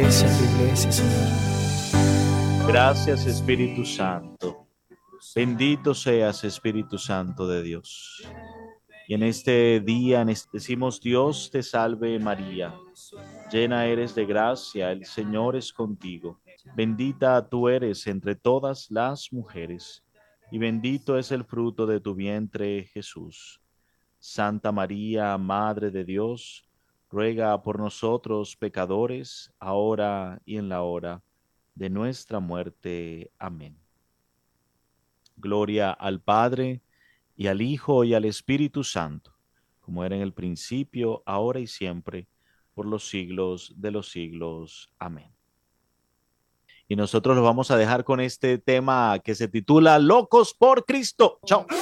iglesia, en tu iglesia, Señor. Gracias, Espíritu Santo. Bendito seas, Espíritu Santo de Dios. Y en este día decimos: Dios te salve María, llena eres de gracia, el Señor es contigo. Bendita tú eres entre todas las mujeres, y bendito es el fruto de tu vientre, Jesús. Santa María, Madre de Dios, ruega por nosotros pecadores, ahora y en la hora de nuestra muerte. Amén. Gloria al Padre, y al Hijo, y al Espíritu Santo, como era en el principio, ahora y siempre, por los siglos de los siglos. Amén. Y nosotros lo vamos a dejar con este tema que se titula Locos por Cristo. Chao.